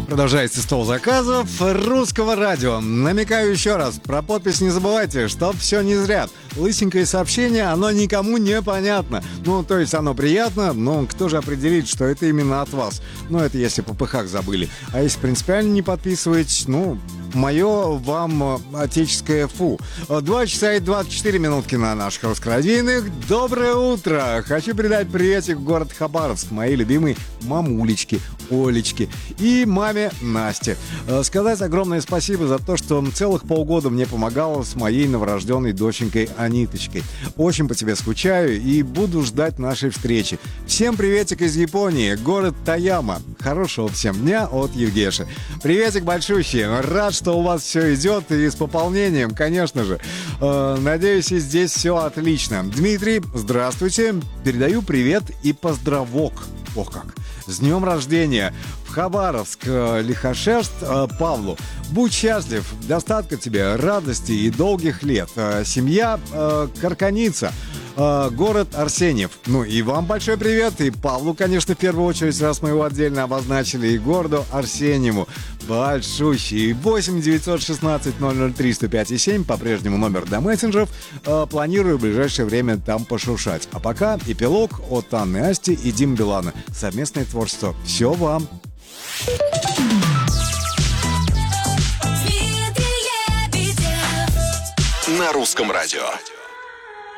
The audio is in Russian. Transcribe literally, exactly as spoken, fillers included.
Продолжается стол заказов Русского радио. Намекаю еще раз, про подпись не забывайте, чтоб все не зря. Лысенькое сообщение, оно никому не понятно. Ну, то есть оно приятно, но кто же определит, что это именно от вас? Ну, это если по пыхах забыли. А если принципиально не подписываетесь, ну, мое вам отеческое фу. Два часа и двадцать четыре минутки на наших русскорадийных. Доброе утро! Хочу передать приветик в город Хабаровск, моей любимой мамулечке, Олечке и маме Насте. Сказать огромное спасибо за то, что целых полгода мне помогала с моей новорожденной доченькой Аниточкой. Очень по тебе скучаю и буду ждать нашей встречи. Всем приветик из Японии, город Таяма. Хорошего всем дня от Евгеши. Приветик большущий. Рад, что у вас все идет и с пополнением, конечно же. Надеюсь, и здесь все отлично. Дмитрий, здравствуйте. Передаю привет и поздравок. Ох как! С днем рождения! В Хабаровск, Лихошерст, Павлу. Будь счастлив, достатка тебе, радости и долгих лет. Семья Карканица, город Арсеньев. Ну и вам большой привет, и Павлу, конечно, в первую очередь, раз мы его отдельно обозначили, и городу Арсеньеву. Большущий. восемь девятьсот шестнадцать ноль ноль три сто пять и семь, по-прежнему номер до мессенджеров. Планирую в ближайшее время там пошуршать. А пока эпилог от Анны Асти и Димы Билана. Совместное творчество. Все вам. На русском радио.